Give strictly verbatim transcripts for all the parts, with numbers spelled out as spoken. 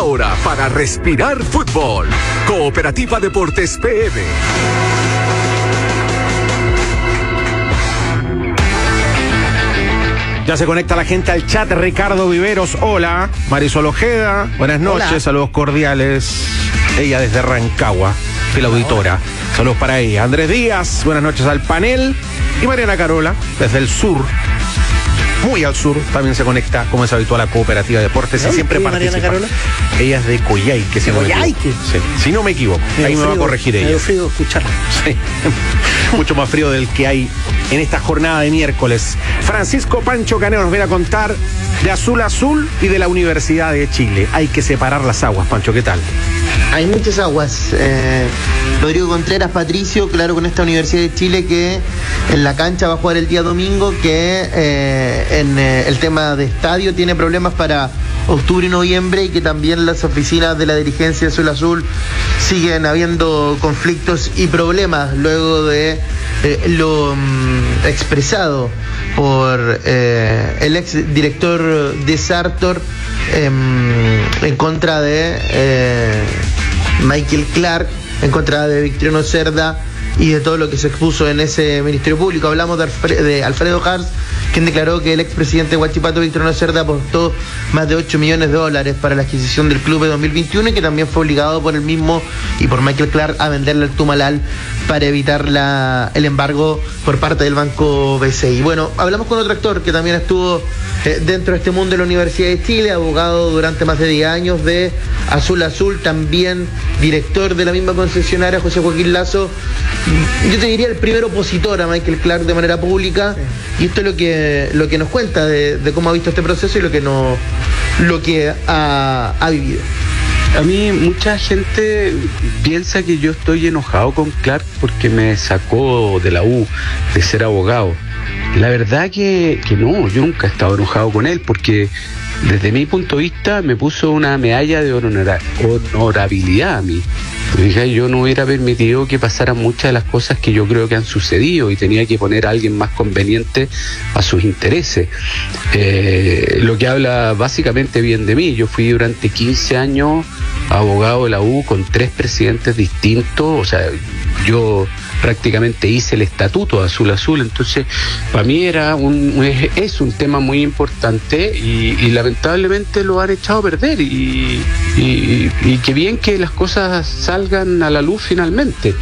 Media hora para respirar fútbol. Cooperativa Deportes P M. Ya se conecta la gente al chat. Ricardo Viveros, hola. Marisol Ojeda, buenas noches, hola. Saludos cordiales. Ella desde Rancagua, fiel auditora. Saludos para ella. Andrés Díaz, buenas noches al panel. Y Mariana Carola, desde el sur, muy al sur, también se conecta, como es habitual, a Cooperativa Deportes y siempre participa. Mariana Carola? Ella es de Coyhaique, si no me equivoco. Sí. Si no me equivoco, me ahí me va a corregir ella. Me frío escucharla. Sí. Mucho más frío del que hay en esta jornada de miércoles. Francisco Pancho Caneo nos viene a contar de Azul Azul y de la Universidad de Chile. Hay que separar las aguas, Pancho, ¿qué tal? Hay muchas aguas. Eh, Rodrigo Contreras, Patricio, claro, con esta Universidad de Chile que en la cancha va a jugar el día domingo, que eh, en eh, el tema de estadio tiene problemas para octubre y noviembre, y que también las oficinas de la dirigencia de Azul Azul siguen habiendo conflictos y problemas luego de eh, lo mm, expresado por eh, el ex director de Sartor eh, en contra de eh, Michael Clark, en contra de Victoriano Cerda y de todo lo que se expuso en ese Ministerio Público. Hablamos de, Alfred, de Alfredo Hars, quien declaró que el expresidente de Huachipato, Victoriano Cerda, apostó más de ocho millones de dólares para la adquisición del club de dos mil veintiuno, y que también fue obligado por él mismo y por Michael Clark a venderle al Tumalal para evitar la, el embargo por parte del Banco B C I. Bueno, hablamos con otro actor que también estuvo eh, dentro de este mundo de la Universidad de Chile, abogado durante más de diez años de Azul Azul, también director de la misma concesionaria, José Joaquín Lazo. Yo te diría el primer opositor a Michael Clark de manera pública, sí. Y esto es lo que, lo que nos cuenta de, de cómo ha visto este proceso y lo que, no, lo que ha, ha vivido. A mí mucha gente piensa que yo estoy enojado con Clark porque me sacó de la U de ser abogado. La verdad que, que no, yo nunca he estado enojado con él, porque desde mi punto de vista me puso una medalla de honora, honorabilidad a mí. Dije, yo no hubiera permitido que pasaran muchas de las cosas que yo creo que han sucedido, y tenía que poner a alguien más conveniente a sus intereses. Eh, lo que habla básicamente bien de mí. Yo fui durante quince años abogado de la U con tres presidentes distintos, o sea, yo prácticamente hice el estatuto de Azul Azul, entonces para mí era un, es un tema muy importante, y, y lamentablemente lo han echado a perder, y, y, y qué bien que las cosas salgan a la luz finalmente.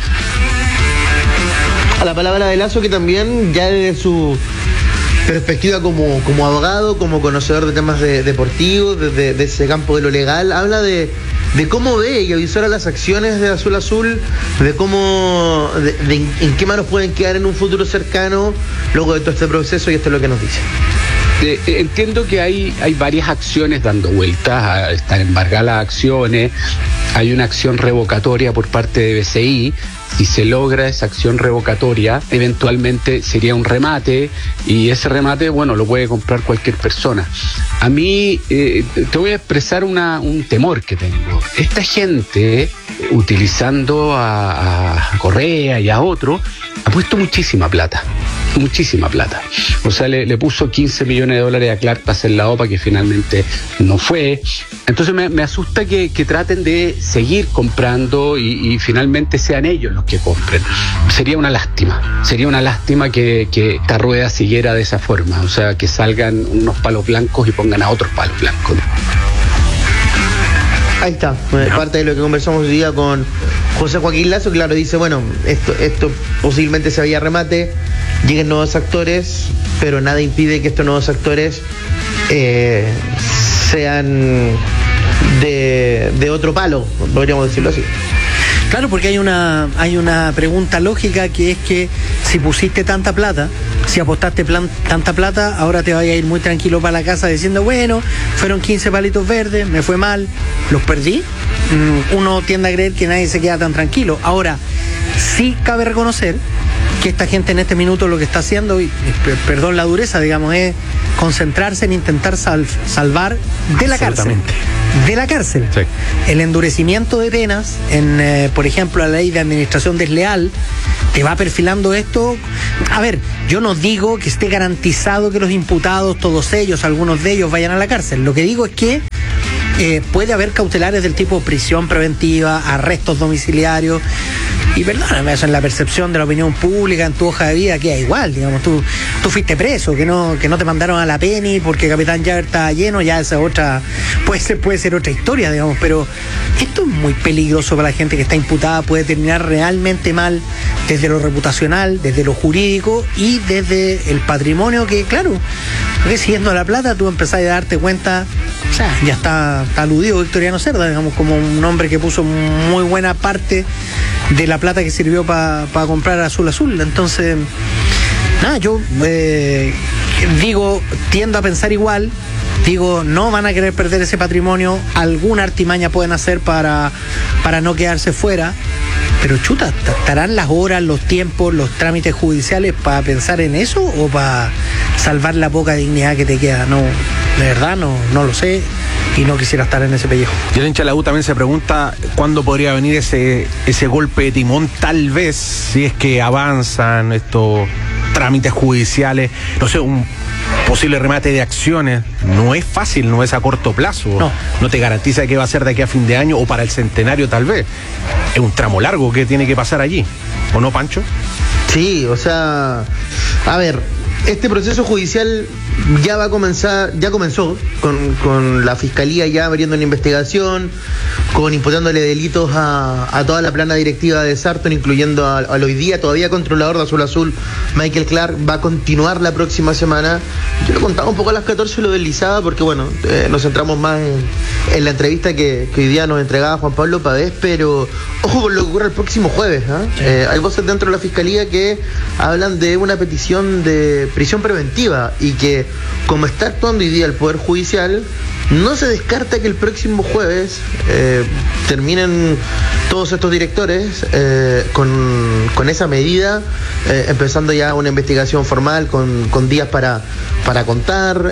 A la palabra de Lazo, que también ya desde su perspectiva como, como abogado, como conocedor de temas de, deportivos, desde de ese campo de lo legal, habla de de cómo ve y avisora las acciones de Azul Azul, de cómo, de, de en qué manos pueden quedar en un futuro cercano luego de todo este proceso, y esto es lo que nos dice. Eh, entiendo que hay, hay varias acciones dando vueltas, están embargadas las acciones, hay una acción revocatoria por parte de B C I. Si se logra esa acción revocatoria, eventualmente sería un remate, y ese remate, bueno, lo puede comprar cualquier persona. A mí, eh, te voy a expresar una, un temor que tengo. Esta gente, utilizando a, a Correa y a otros, ha puesto muchísima plata, muchísima plata. O sea, le, le puso quince millones de dólares a Clark para hacer la O P A, que finalmente no fue. Entonces me, me asusta que, que traten de seguir comprando y, y finalmente sean ellos los que compren. Sería una lástima, sería una lástima que, que esta rueda siguiera de esa forma, o sea, que salgan unos palos blancos y pongan a otros palos blancos. Ahí está, no. Parte de lo que conversamos hoy día con José Joaquín Lazo. Claro, dice, bueno, esto, esto posiblemente se vaya a remate, lleguen nuevos actores, pero nada impide que estos nuevos actores eh, sean de, de otro palo, podríamos decirlo así. Claro, porque hay una hay una pregunta lógica, que es que si pusiste tanta plata, si apostaste plan, tanta plata, ahora te vayas a ir muy tranquilo para la casa diciendo, bueno, fueron quince palitos verdes, me fue mal, los perdí. Mm, uno tiende a creer que nadie se queda tan tranquilo. Ahora, sí cabe reconocer que esta gente en este minuto lo que está haciendo, y perdón la dureza, digamos, es concentrarse en intentar sal, salvar de la cárcel. De la cárcel. Sí. El endurecimiento de penas, en, eh, por ejemplo, la ley de administración desleal, te va perfilando esto. A ver, yo no digo que esté garantizado que los imputados, todos ellos, algunos de ellos, vayan a la cárcel. Lo que digo es que eh, puede haber cautelares del tipo prisión preventiva, arrestos domiciliarios. Y perdóname, eso en la percepción de la opinión pública, en tu hoja de vida, queda igual, digamos, tú, tú fuiste preso, que no, que no te mandaron a la Penny porque Capitán Jagger está lleno, ya esa otra, puede ser, puede ser otra historia, digamos, pero esto es muy peligroso para la gente que está imputada, puede terminar realmente mal desde lo reputacional, desde lo jurídico y desde el patrimonio que, claro, recibiendo la plata, tú empezás a darte cuenta, o sea, ya está, está aludido Victoriano Cerda, digamos, como un hombre que puso muy buena parte de la plata que sirvió para pa comprar Azul Azul. Entonces, nada, yo eh, digo, tiendo a pensar igual, digo, no van a querer perder ese patrimonio, alguna artimaña pueden hacer para, para no quedarse fuera, pero chuta, ¿estarán las horas, los tiempos, los trámites judiciales para pensar en eso o para salvar la poca dignidad que te queda? No, de verdad no, no lo sé y no quisiera estar en ese pellejo. Y el hincha de la U también se pregunta cuándo podría venir ese, ese golpe de timón, tal vez, si es que avanzan estos trámites judiciales, no sé, un posible remate de acciones. No es fácil, no es a corto plazo. No, no te garantiza que va a ser de aquí a fin de año o para el centenario tal vez. Es un tramo largo que tiene que pasar allí, ¿o no, Pancho? Sí, o sea, a ver, este proceso judicial ya va a comenzar, ya comenzó con, con la fiscalía ya abriendo una investigación, con imputándole delitos a, a toda la plana directiva de Sarton, incluyendo al, al hoy día todavía controlador de Azul Azul, Michael Clark. Va a continuar la próxima semana. Yo lo contaba un poco a las catorce, lo deslizaba, porque bueno, eh, nos centramos más en, en la entrevista que, que hoy día nos entregaba Juan Pablo Pavés, pero ojo con lo que ocurre el próximo jueves, ¿eh? Sí. Eh, hay voces dentro de la fiscalía que hablan de una petición de prisión preventiva y que, como está actuando hoy día el Poder Judicial, no se descarta que el próximo jueves eh, terminen todos estos directores eh, con, con esa medida, eh, empezando ya una investigación formal con, con días para, para contar,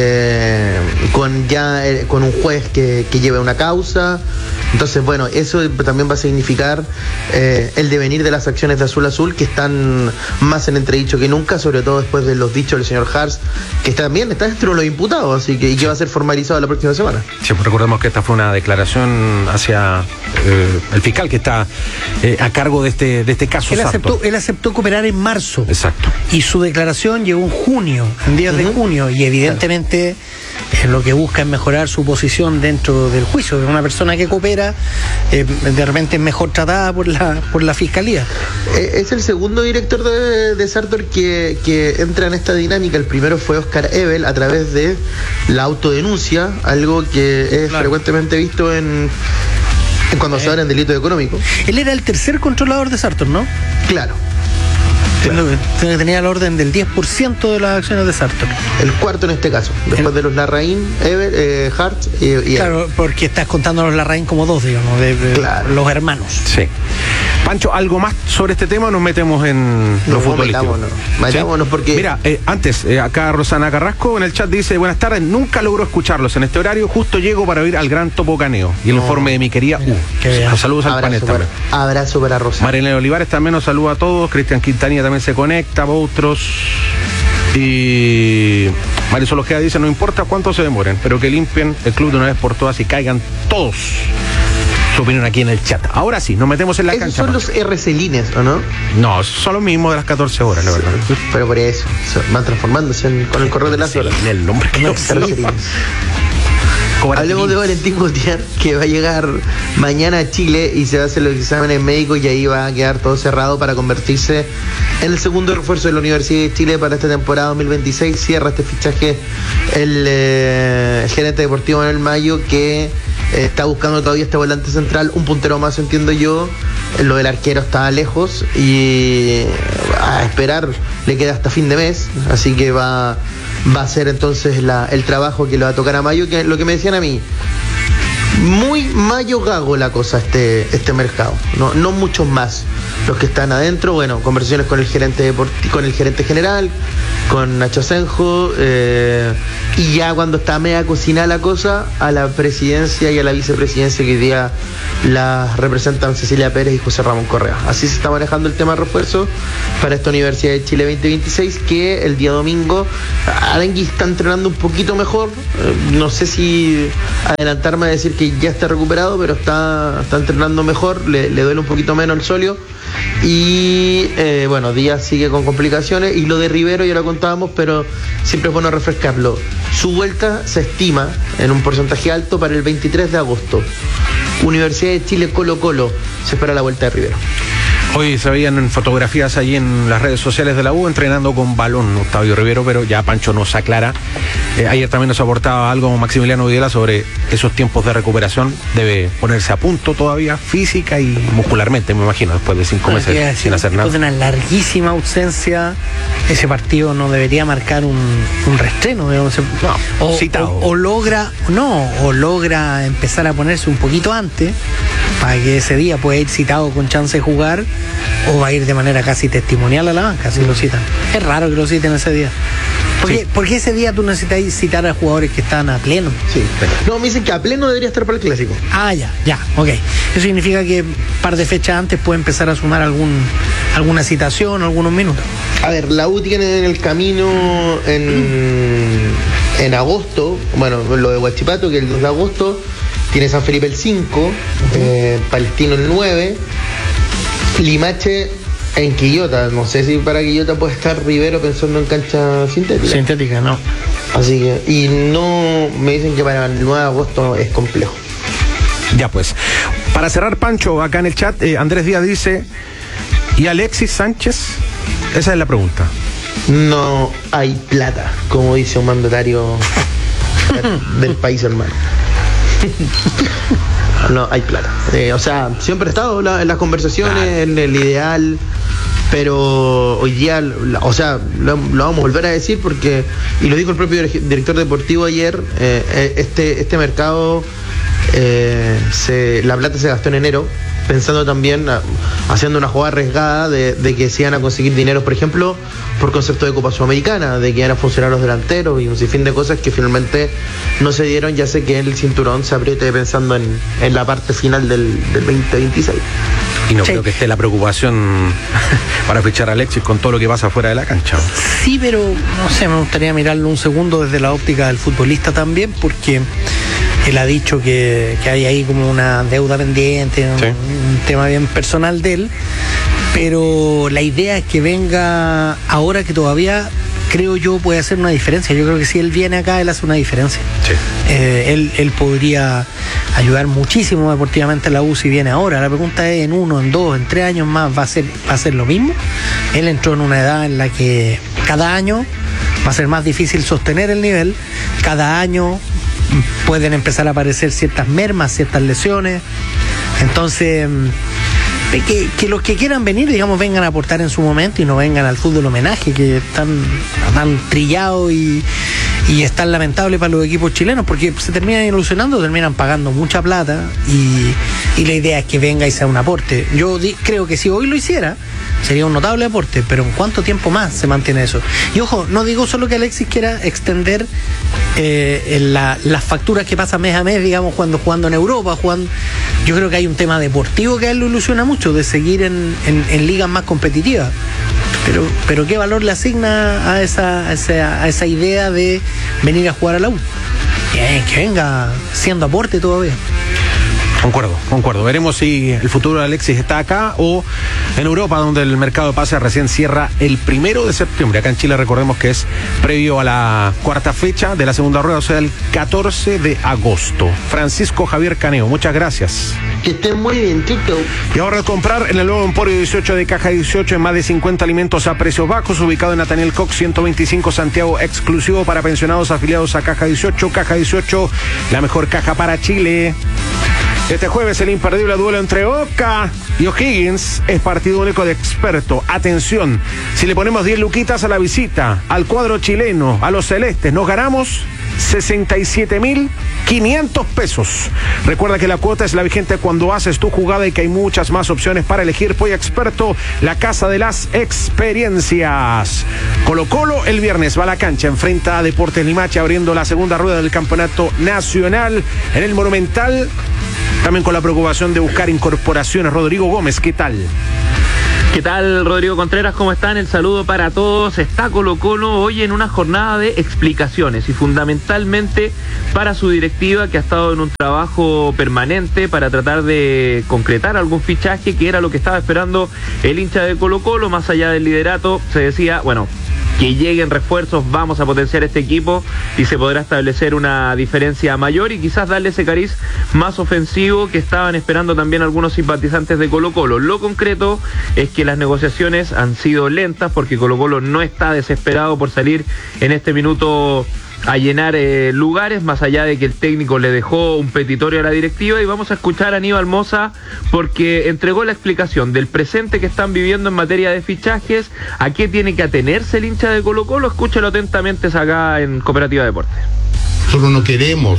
eh, con ya eh, con un juez que, que lleve una causa. Entonces, bueno, eso también va a significar eh, el devenir de las acciones de Azul Azul, que están más en entredicho que nunca, sobre todo después de los dichos del señor Hars, que también está dentro de los imputados, así que, y que va a ser formalizado la próxima semana. Sí, pues recordemos que esta fue una declaración hacia eh, el fiscal que está eh, a cargo de este, de este caso. Él aceptó, él aceptó cooperar en marzo. Exacto. Y su declaración llegó en junio, en días uh-huh. de junio, y evidentemente eh, lo que busca es mejorar su posición dentro del juicio. Una persona que coopera eh, de repente es mejor tratada por la por la fiscalía. Eh, es el segundo director de, de Sartor que, que entra en esta dinámica. El primero fue Oscar Ebel a través de la autodenuncia, algo que es claro. frecuentemente visto en, en cuando eh. se habla en delito económico. Él era el tercer controlador de Sartor, ¿no? Claro. Claro. Que tenía el orden del diez por ciento de las acciones de Sartor. El cuarto en este caso, después el... de los Larraín, Ever, eh, Hart y, y claro, Ever. Porque estás contando a los Larraín como dos, digamos, de, de claro. los hermanos. Sí. Pancho, ¿algo más sobre este tema o nos metemos en no, lo futbolístico? Metámonos, metámonos ¿sí? porque... Mira, eh, antes, eh, acá Rosana Carrasco en el chat dice, buenas tardes, nunca logro escucharlos en este horario, justo llego para oír al gran Topo Caneo y el no. informe de mi querida U. Los saludos al panel también. Abrazo para Rosana. Marilena Olivares también nos saluda a todos, Cristian Quintanilla también se conecta, otros... Y Marisol Ojeda dice, no importa cuánto se demoren, pero que limpien el club de una vez por todas y caigan todos. Su opinión aquí en el chat. Ahora sí, nos metemos en la ¿Esos cancha. son los R C Lines, ¿o no? No, son los mismos de las catorce horas, la verdad. Pero por eso, van transformándose en, con el correo de las horas. El nombre que no Hablemos de Valentín Gautier, que va a llegar mañana a Chile y se va a hacer los exámenes médicos y ahí va a quedar todo cerrado para convertirse en el segundo refuerzo de la Universidad de Chile para esta temporada dos mil veintiséis. Cierra este fichaje el, eh, el gerente deportivo Manuel Mayo, que eh, está buscando todavía este volante central, un puntero más, entiendo yo. Lo del arquero está lejos y a esperar le queda hasta fin de mes, así que va va a ser entonces la, el trabajo que le va a tocar a Mayo, que lo que me decían a mí, muy Mayo Gago la cosa este este mercado, no no muchos más. los que están adentro, bueno, conversaciones con el gerente deporti- con el gerente general, con Nacho Asenjo, eh, y ya cuando está media cocinada la cosa, a la presidencia y a la vicepresidencia que hoy día las representan Cecilia Pérez y José Ramón Correa. Así se está manejando el tema de refuerzo para esta Universidad de Chile veinte veintiséis, que el día domingo Arangui está entrenando un poquito mejor, eh, no sé si adelantarme a decir que ya está recuperado, pero está, está entrenando mejor, le, le duele un poquito menos el solio. Y eh, bueno, Díaz sigue con complicaciones, y lo de Rivero ya lo contábamos, pero siempre es bueno refrescarlo. Su vuelta se estima en un porcentaje alto para el veintitrés de agosto. Universidad de Chile Colo Colo, se espera la vuelta de Rivero. Hoy se veían fotografías allí en las redes sociales de la U entrenando con balón Octavio Rivero, pero ya Pancho nos aclara. Eh, ayer también nos aportaba algo Maximiliano Videla sobre esos tiempos de recuperación. Debe ponerse a punto todavía, física y muscularmente, me imagino, después de cinco meses decir, sin hacer nada. Después de una larguísima ausencia, ese partido no debería marcar un, un reestreno, digamos. No, o, citado. O, o logra, no, o logra empezar a ponerse un poquito antes, para que ese día pueda ir citado con chance de jugar, o va a ir de manera casi testimonial a la banca si lo citan. Es raro que lo citen ese día. Porque, sí. porque ese día tú necesitas citar a jugadores que están a pleno. Sí. No, me dicen que a pleno debería estar para el clásico. Ah, ya, ya, ok. Eso significa que un par de fechas antes puede empezar a sumar algún alguna citación, algunos minutos. A ver, la U tiene en el camino en, en agosto, bueno, lo de Huachipato, que el dos de agosto, tiene San Felipe el cinco, uh-huh. eh, Palestino el nueve, Limache en Quillota. No sé si para Quillota puede estar Rivero pensando en cancha sintética. Sintética, no. Así que, y no, me dicen que para el nueve de agosto es complejo. Ya pues. Para cerrar, Pancho, acá en el chat, eh, Andrés Díaz dice, ¿y Alexis Sánchez? Esa es la pregunta. No hay plata, como dice un mandatario del país hermano. No hay plata. Eh, o sea, siempre he estado la, en las conversaciones, claro, en el ideal, pero hoy día, la, o sea, lo, lo vamos a volver a decir porque, y lo dijo el propio director deportivo ayer, eh, este, este mercado, eh, se, la plata se gastó en enero, pensando también, a, haciendo una jugada arriesgada de, de que se iban a conseguir dinero, por ejemplo, por concepto de Copa Sudamericana, de que iban a funcionar los delanteros y un sinfín de cosas que finalmente no se dieron. Ya sé que el cinturón se apriete pensando en, en la parte final del, del veinte veintiséis. Y no sí. creo que esté la preocupación para fichar a Alexis con todo lo que pasa fuera de la cancha. Sí, pero no sé, me gustaría mirarlo un segundo desde la óptica del futbolista también, porque él ha dicho que, que hay ahí como una deuda pendiente, sí. un, un tema bien personal de él, pero la idea es que venga ahora que todavía, creo yo, puede hacer una diferencia. Yo creo que si él viene acá, él hace una diferencia. Sí. Eh, él, él podría ayudar muchísimo deportivamente a la U si viene ahora. La pregunta es, en uno, en dos, en tres años más, ¿va a ser, va a ser lo mismo? Él entró en una edad en la que cada año va a ser más difícil sostener el nivel. Cada año pueden empezar a aparecer ciertas mermas, ciertas lesiones. Entonces, que, que los que quieran venir, digamos, vengan a aportar en su momento y no vengan al fútbol homenaje, que están tan trillado y, y es tan lamentable para los equipos chilenos, porque se terminan ilusionando, terminan pagando mucha plata y, y la idea es que venga y sea un aporte. Yo di, creo que si hoy lo hiciera, sería un notable aporte, pero ¿en cuánto tiempo más se mantiene eso? Y ojo, no digo solo que Alexis quiera extender eh, la, las facturas que pasa mes a mes, digamos, cuando jugando en Europa, jugando. Yo creo que hay un tema deportivo que a él lo ilusiona mucho, de seguir en, en, en ligas más competitivas. Pero, pero ¿qué valor le asigna a esa, a esa, a esa idea de venir a jugar a la U? Bien, que venga siendo aporte todavía. Concuerdo, concuerdo. Veremos si el futuro de Alexis está acá o en Europa, donde el mercado de pases recién cierra el primero de septiembre. Acá en Chile recordemos que es previo a la cuarta fecha de la segunda rueda, o sea, el catorce de agosto. Francisco Javier Caneo, muchas gracias. Que estén muy bien, chicos. Y ahora comprar en el nuevo Emporio dieciocho de Caja dieciocho en más de cincuenta alimentos a precios bajos, ubicado en Nathaniel Cox ciento veinticinco Santiago, exclusivo para pensionados afiliados a Caja dieciocho. Caja dieciocho, la mejor caja para Chile. Este jueves el imperdible duelo entre Boca y O'Higgins es partido único de experto. Atención, si le ponemos diez luquitas a la visita, al cuadro chileno, a los celestes, ¿nos ganamos? sesenta y siete mil quinientos pesos. Recuerda que la cuota es la vigente cuando haces tu jugada y que hay muchas más opciones para elegir. Poy Experto, la casa de las experiencias. Colo Colo el viernes va a la cancha, enfrenta a Deportes Limache abriendo la segunda rueda del campeonato nacional en el Monumental. También con la preocupación de buscar incorporaciones. Rodrigo Gómez, ¿qué tal? ¿Qué tal, Rodrigo Contreras? ¿Cómo están? El saludo para todos. Está Colo Colo hoy en una jornada de explicaciones y fundamentalmente para su directiva, que ha estado en un trabajo permanente para tratar de concretar algún fichaje, que era lo que estaba esperando el hincha de Colo Colo. Más allá del liderato, se decía, bueno, que lleguen refuerzos, vamos a potenciar este equipo y se podrá establecer una diferencia mayor y quizás darle ese cariz más ofensivo que estaban esperando también algunos simpatizantes de Colo Colo. Lo concreto es que las negociaciones han sido lentas porque Colo Colo no está desesperado por salir en este minuto a llenar eh, lugares, más allá de que el técnico le dejó un petitorio a la directiva. Y vamos a escuchar a Aníbal Mosa porque entregó la explicación del presente que están viviendo en materia de fichajes, a qué tiene que atenerse el hincha de Colo Colo. Escúchelo atentamente, es acá en Cooperativa Deportes. Nosotros no queremos,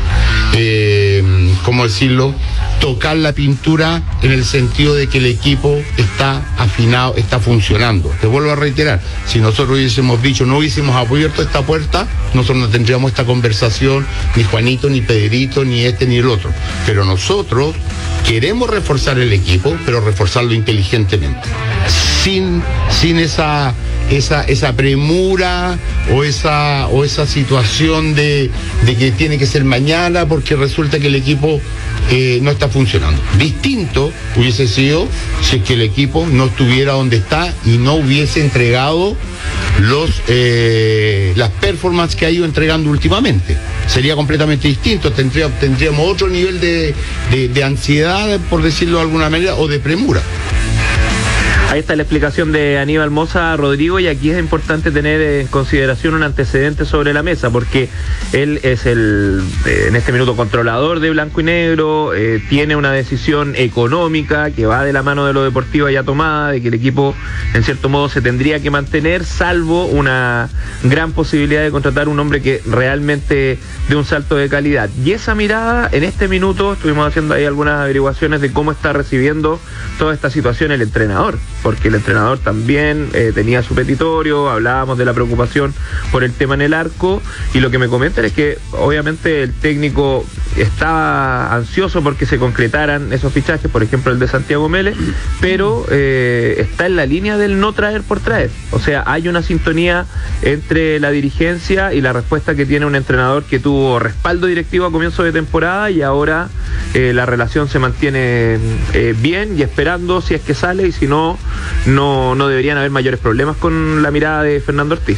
eh, ¿cómo decirlo?, tocar la pintura en el sentido de que el equipo está afinado, está funcionando. Te vuelvo a reiterar, si nosotros hubiésemos dicho, no hubiésemos abierto esta puerta, nosotros no tendríamos esta conversación, ni Juanito, ni Pedrito, ni este, ni el otro. Pero nosotros queremos reforzar el equipo, pero reforzarlo inteligentemente, sin, sin esa... esa esa premura o esa o esa situación de, de que tiene que ser mañana porque resulta que el equipo eh, no está funcionando. Distinto hubiese sido si es que el equipo no estuviera donde está y no hubiese entregado los eh, las performances que ha ido entregando últimamente. Sería completamente distinto, tendría, tendríamos otro nivel de, de, de ansiedad, por decirlo de alguna manera, o de premura. Ahí está la explicación de Aníbal Mosa, Rodrigo, y aquí es importante tener en consideración un antecedente sobre la mesa, porque él es el, eh, en este minuto, controlador de Blanco y Negro, eh, tiene una decisión económica que va de la mano de lo deportivo ya tomada, de que el equipo, en cierto modo, se tendría que mantener, salvo una gran posibilidad de contratar un hombre que realmente dé un salto de calidad. Y esa mirada, en este minuto, estuvimos haciendo ahí algunas averiguaciones de cómo está recibiendo toda esta situación el entrenador, porque el entrenador también eh, tenía su petitorio, hablábamos de la preocupación por el tema en el arco, y lo que me comentan es que obviamente el técnico estaba ansioso porque se concretaran esos fichajes, por ejemplo el de Santiago Mélez, pero eh, está en la línea del no traer por traer. O sea, hay una sintonía entre la dirigencia y la respuesta que tiene un entrenador que tuvo respaldo directivo a comienzo de temporada, y ahora eh, la relación se mantiene eh, bien y esperando si es que sale, y si no, no, no deberían haber mayores problemas con la mirada de Fernando Ortiz.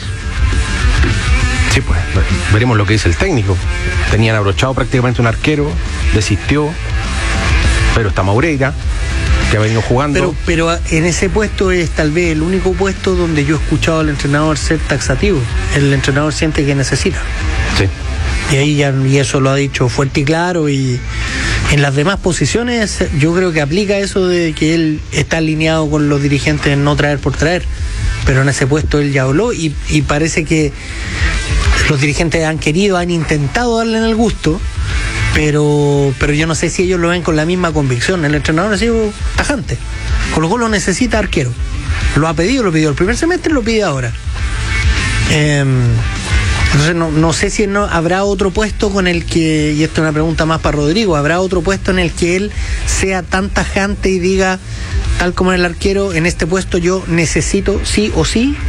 Sí, pues, veremos lo que dice el técnico. Tenían abrochado prácticamente un arquero, desistió, pero está Maureira, que ha venido jugando. Pero, pero en ese puesto es tal vez el único puesto donde yo he escuchado al entrenador ser taxativo. El entrenador siente que necesita. Sí. Y ahí ya, y eso lo ha dicho fuerte y claro, y en las demás posiciones yo creo que aplica eso de que él está alineado con los dirigentes en no traer por traer, pero en ese puesto él ya habló y, y parece que los dirigentes han querido, han intentado darle en el gusto, pero pero yo no sé si ellos lo ven con la misma convicción. El entrenador ha sido tajante. Colo Colo necesita arquero, lo ha pedido, lo pidió el primer semestre y lo pide ahora. eh, Entonces no, no sé si no habrá otro puesto con el que, y esto es una pregunta más para Rodrigo, habrá otro puesto en el que él sea tan tajante y diga, tal como en el arquero, en este puesto yo necesito sí o sí.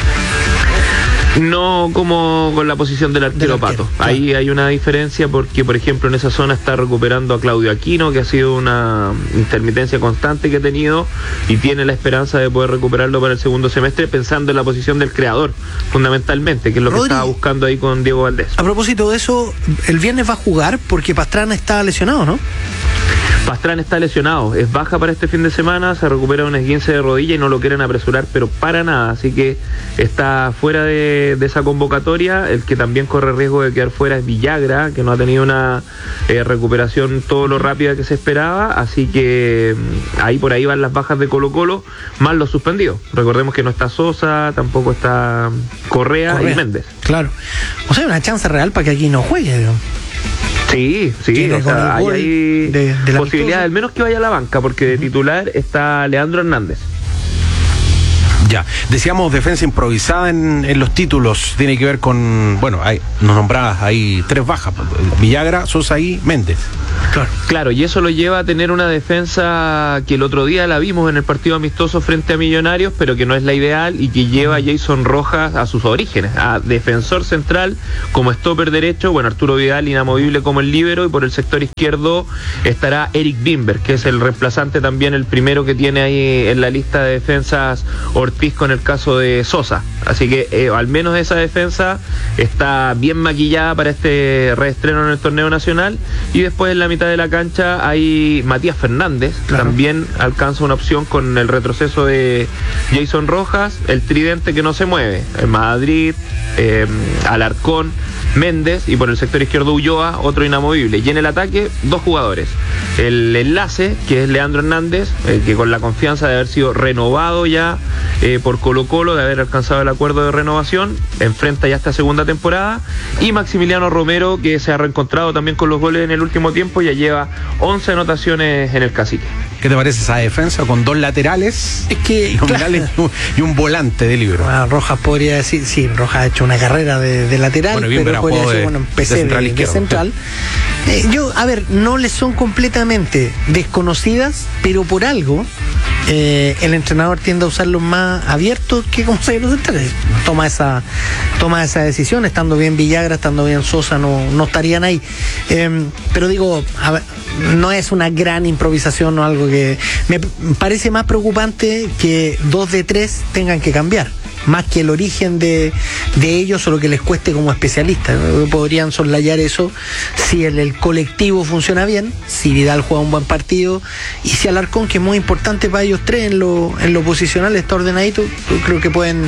No como con la posición del arquero, del arquero Pato. Claro. Ahí hay una diferencia porque, por ejemplo, en esa zona está recuperando a Claudio Aquino, que ha sido una intermitencia constante que ha tenido, y tiene la esperanza de poder recuperarlo para el segundo semestre, pensando en la posición del creador, fundamentalmente, que es lo Rodri, que estaba buscando ahí con Diego Valdés. A propósito de eso, el viernes va a jugar porque Pastrana está lesionado, ¿no? Pastrán está lesionado, es baja para este fin de semana, se recupera un esguince de rodilla y no lo quieren apresurar, pero para nada, así que está fuera de, de esa convocatoria. El que también corre riesgo de quedar fuera es Villagra, que no ha tenido una eh, recuperación todo lo rápida que se esperaba, así que ahí por ahí van las bajas de Colo-Colo, más los suspendidos. Recordemos que no está Sosa, tampoco está Correa, Correa. y Méndez. Claro, o sea, hay una chance real para que aquí no juegue, digamos. Sí, sí, o sea, hay, hay de, de posibilidad, al menos que vaya a la banca, porque de titular está Leandro Hernández. Ya, decíamos defensa improvisada en, en los títulos, tiene que ver con, bueno, hay, nos nombrabas ahí tres bajas, Villagra, Sosa y Méndez. Claro. Claro, y eso lo lleva a tener una defensa que el otro día la vimos en el partido amistoso frente a Millonarios, pero que no es la ideal y que lleva a Jason Rojas a sus orígenes, a defensor central como stopper derecho, bueno, Arturo Vidal inamovible como el líbero, y por el sector izquierdo estará Eric Bimber, que es el reemplazante también, el primero que tiene ahí en la lista de defensas Ortiz con el caso de Sosa. Así que eh, al menos esa defensa está bien maquillada para este reestreno en el torneo nacional. Y después en la mitad de la cancha hay Matías Fernández, claro. También alcanza una opción con el retroceso de Jason Rojas, el tridente que no se mueve, el Madrid, eh, Alarcón, Méndez, y por el sector izquierdo Ulloa, otro inamovible. Y en el ataque, dos jugadores. El enlace, que es Leandro Hernández, eh, que con la confianza de haber sido renovado ya eh, por Colo-Colo, de haber alcanzado el acuerdo de renovación, enfrenta ya esta segunda temporada. Y Maximiliano Romero, que se ha reencontrado también con los goles en el último tiempo, ya lleva once anotaciones en el Cacique. ¿Qué te parece esa defensa con dos laterales? Es que, y un, claro. y un, y un volante de libro. Bueno, Rojas podría decir, sí, Rojas ha hecho una carrera de, de lateral, bueno, bien, pero podría decir, de, bueno, empecé de central. De, de central. Eh, yo, a ver, no les son completamente desconocidas, pero por algo eh, el entrenador tiende a usarlos más abiertos que como se los centrales. Toma esa, toma esa decisión, estando bien Villagra, estando bien Sosa, no, no estarían ahí. Eh, pero digo, a ver, no es una gran improvisación o algo que me parece más preocupante que dos de tres tengan que cambiar, más que el origen de, de ellos o lo que les cueste como especialistas. Podrían soslayar eso si el, el colectivo funciona bien, si Vidal juega un buen partido y si Alarcón, que es muy importante para ellos tres en lo, en lo posicional, está ordenadito. Yo creo que pueden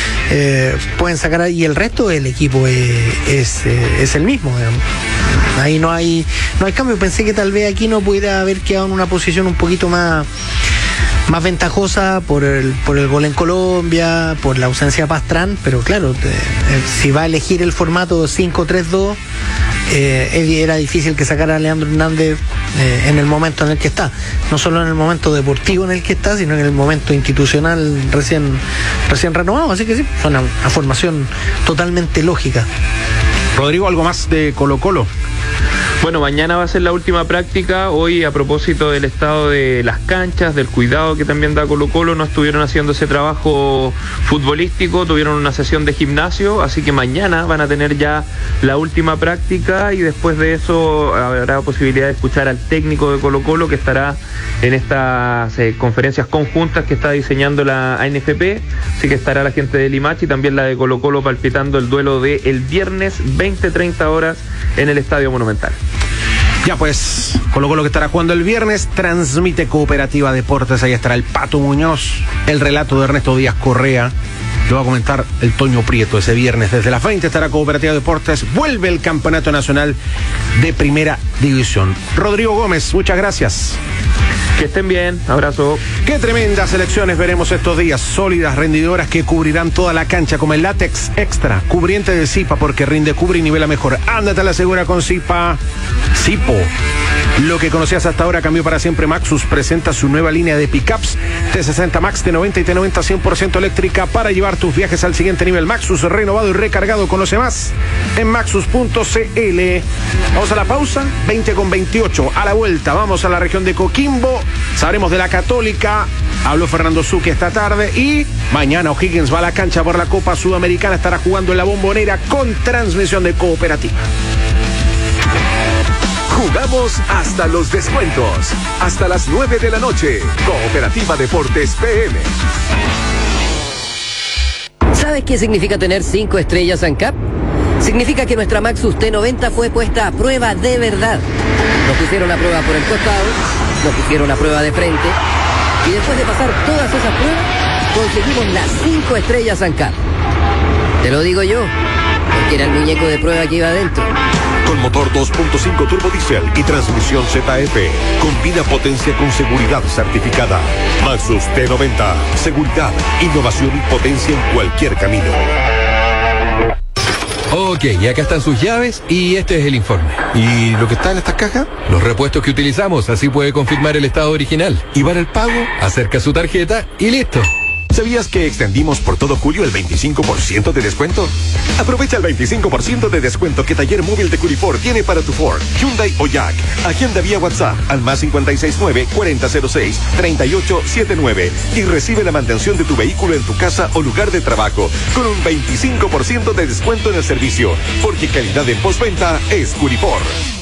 eh, pueden sacar, y el resto del equipo es, es, es el mismo, digamos. Ahí no hay no hay cambio. Pensé que tal vez aquí no pudiera haber quedado en una posición un poquito más más ventajosa por el por el gol en Colombia, por la ausencia de Pastrán, pero claro, te, eh, si va a elegir el formato cinco tres dos, eh, era difícil que sacara a Leandro Hernández eh, en el momento en el que está, no solo en el momento deportivo en el que está, sino en el momento institucional recién recién renovado. Así que sí, fue una, una formación totalmente lógica. Rodrigo, ¿algo más de Colo-Colo? Bueno, mañana va a ser la última práctica. Hoy, a propósito del estado de las canchas, del cuidado que también da Colo-Colo, no estuvieron haciendo ese trabajo futbolístico, tuvieron una sesión de gimnasio, así que mañana van a tener ya la última práctica, y después de eso habrá posibilidad de escuchar al técnico de Colo-Colo, que estará en estas eh, conferencias conjuntas que está diseñando la A N F P, así que estará la gente de Limache y también la de Colo-Colo palpitando el duelo de el viernes veinte treinta horas en el Estadio Monumental. Ya pues, Colo-Colo que estará jugando el viernes, transmite Cooperativa Deportes, ahí estará el Pato Muñoz, el relato de Ernesto Díaz Correa, lo va a comentar el Toño Prieto ese viernes. Desde las veinte estará Cooperativa Deportes, vuelve el Campeonato Nacional de Primera División. Rodrigo Gómez, muchas gracias. Que estén bien, abrazo. Qué tremendas elecciones veremos estos días, sólidas, rendidoras, que cubrirán toda la cancha, como el látex extra, cubriente de Zipa, porque rinde, cubre y nivela mejor. Ándate a la segura con Zipa. Zipo. Lo que conocías hasta ahora cambió para siempre. Maxus presenta su nueva línea de pickups T sesenta Max, T noventa y T noventa cien por ciento eléctrica, para llevar tus viajes al siguiente nivel. Maxus renovado y recargado. Conoce más en maxus punto c l. Vamos a la pausa, veinte con veintiocho. A la vuelta vamos a la región de Coquimbo, sabremos de la Católica. Habló Fernando Zucchi esta tarde, y mañana O'Higgins va a la cancha por la Copa Sudamericana, estará jugando en la Bombonera con transmisión de Cooperativa. Jugamos hasta los descuentos, hasta las nueve de la noche. Cooperativa Deportes P M. ¿Sabes qué significa tener cinco estrellas ANCAP? significa que nuestra Maxus T noventa fue puesta a prueba de verdad. Nos pusieron a prueba por el costado, nos pusieron a prueba de frente, y después de pasar todas esas pruebas, conseguimos las cinco estrellas ANCAP. Te lo digo yo, porque era el muñeco de prueba que iba adentro. Con motor dos punto cinco turbo diesel y transmisión Z F. Combina potencia con seguridad certificada. Maxus T noventa. Seguridad, innovación y potencia en cualquier camino. Ok, y acá están sus llaves y este es el informe. ¿Y lo que está en estas cajas? Los repuestos que utilizamos, así puede confirmar el estado original. ¿Y para el pago? Acerca su tarjeta y listo. ¿Sabías que extendimos por todo julio el veinticinco por ciento de descuento? Aprovecha el veinticinco por ciento de descuento que Taller Móvil de Curifor tiene para tu Ford, Hyundai o Jack. Agenda vía WhatsApp al más cinco seis nueve, cuarenta cero seis, treinta y ocho setenta y nueve y recibe la mantención de tu vehículo en tu casa o lugar de trabajo con un veinticinco por ciento de descuento en el servicio, porque calidad en postventa es Curifor.